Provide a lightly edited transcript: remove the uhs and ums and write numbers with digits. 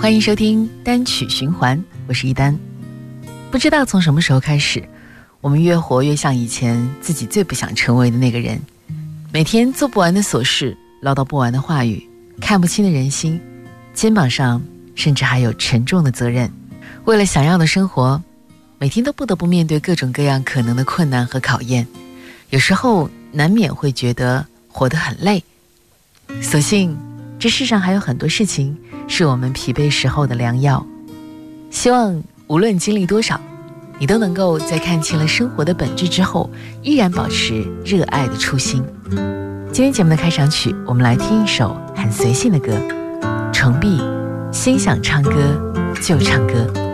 欢迎收听单曲循环，我是一丹。不知道从什么时候开始，我们越活越像以前自己最不想成为的那个人，每天做不完的琐事，唠叨不完的话语，看不清的人心，肩膀上甚至还有沉重的责任。为了想要的生活，每天都不得不面对各种各样可能的困难和考验，有时候难免会觉得活得很累。所幸这世上还有很多事情是我们疲惫时候的良药。希望无论经历多少，你都能够在看清了生活的本质之后，依然保持热爱的初心。今天节目的开场曲，我们来听一首很随性的歌，程璧，心想唱歌就唱歌。